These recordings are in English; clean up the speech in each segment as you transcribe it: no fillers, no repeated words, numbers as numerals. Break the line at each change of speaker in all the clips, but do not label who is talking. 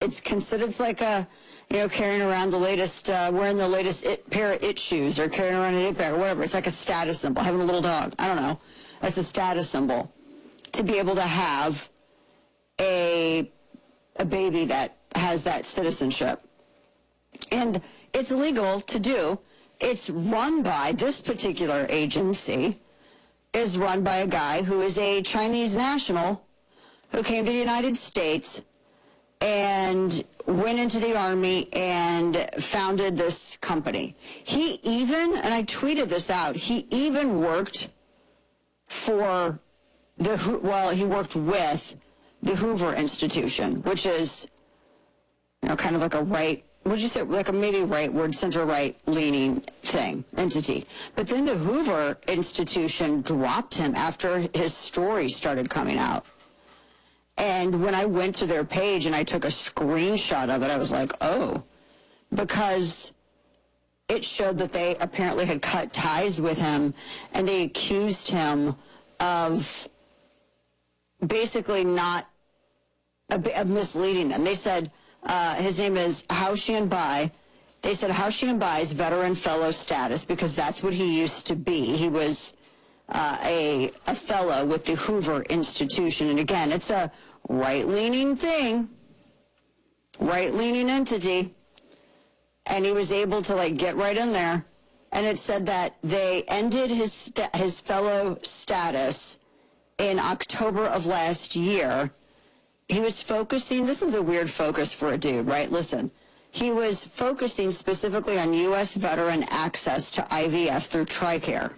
it's considered, it's like a, carrying around the latest, wearing the latest pair of it shoes, or carrying around an it bag, or whatever. It's like a status symbol. Having a little dog, I don't know. That's a status symbol to be able to have a baby that has that citizenship. And it's illegal to do. It's run by, this particular agency is run by a guy who is a Chinese national who came to the United States and went into the army and founded this company. He even, and I tweeted this out, he even worked for he worked with the Hoover Institution, which is, kind of like a right, would you say, like a maybe rightward, center-right leaning entity. But then the Hoover Institution dropped him after his story started coming out. And when I went to their page and I took a screenshot of it, I was like, oh, because it showed that they apparently had cut ties with him, and they accused him of basically of misleading them. They said, his name is Hao Xianbai. They said Hao Xianbai's veteran fellow status, because that's what he used to be. He was a fellow with the Hoover Institution. And again, it's a right-leaning thing, right-leaning entity. And he was able to get right in there. And it said that they ended his fellow status in October of last year. He was focusing, this is a weird focus for a dude, right? Listen, he was focusing specifically on U.S. veteran access to IVF through TRICARE.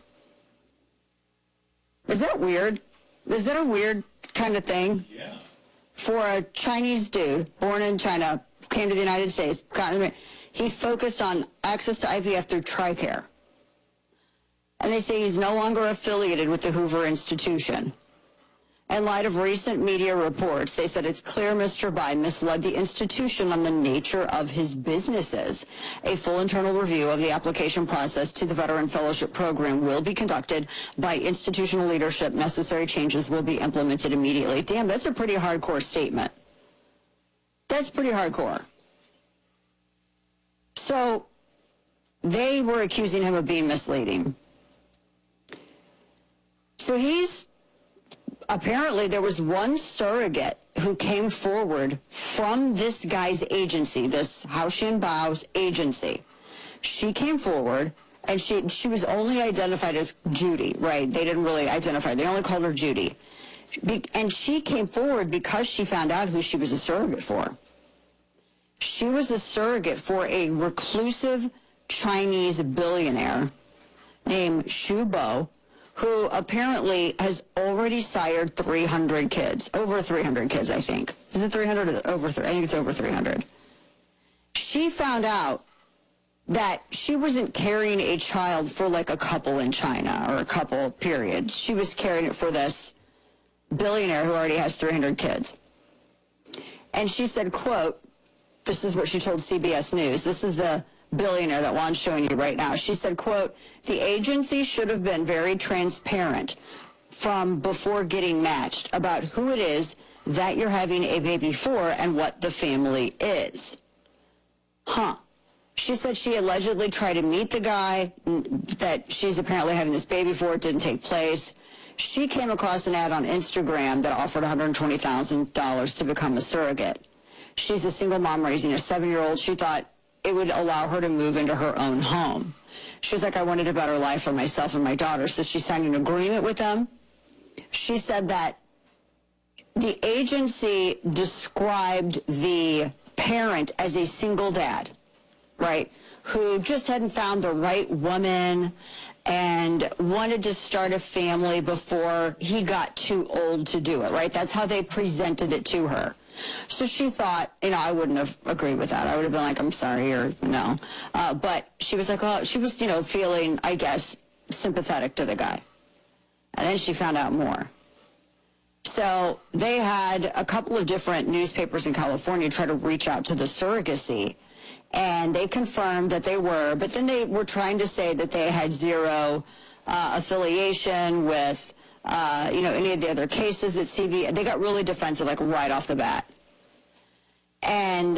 Is that weird? Is that a weird kind of thing?
Yeah.
For a Chinese dude born in China, came to the United States, he focused on access to IVF through TRICARE. And they say he's no longer affiliated with the Hoover Institution. In light of recent media reports, they said it's clear Mr. Bai misled the institution on the nature of his businesses. A full internal review of the application process to the Veteran Fellowship Program will be conducted by institutional leadership. Necessary changes will be implemented immediately. Damn, that's a pretty hardcore statement. That's pretty hardcore. So they were accusing him of being misleading. So apparently there was one surrogate who came forward from this guy's agency, this Hao Xianbai's agency. She came forward, and she was only identified as Judy, right? They didn't really identify. They only called her Judy. And she came forward because she found out who she was a surrogate for. She was a surrogate for a reclusive Chinese billionaire named Xu Bo, who apparently has already sired 300 kids. Over 300 kids, I think. Is it 300 or over 300? I think it's over 300. She found out that she wasn't carrying a child for a couple in China or a couple periods. She was carrying it for this billionaire who already has 300 kids. And she said, quote, this is what she told CBS News. This is the billionaire that Juan's showing you right now. She said, quote, the agency should have been very transparent from before getting matched about who it is that you're having a baby for and what the family is. She said she allegedly tried to meet the guy that she's apparently having this baby for. It didn't take place. She came across an ad on Instagram that offered $120,000 to become a surrogate. She's a single mom raising a 7-year-old. She thought it would allow her to move into her own home. She was like, I wanted a better life for myself and my daughter. So she signed an agreement with them. She said that the agency described the parent as a single dad, right, who just hadn't found the right woman and wanted to start a family before he got too old to do it, right? That's how they presented it to her. So she thought, I wouldn't have agreed with that. I would have been like, I'm sorry, or no. But she was like, oh, she was, feeling, I guess, sympathetic to the guy. And then she found out more. So they had a couple of different newspapers in California try to reach out to the surrogacy, and they confirmed that they were, but then they were trying to say that they had zero affiliation with any of the other cases at CBS. They got really defensive, right off the bat. And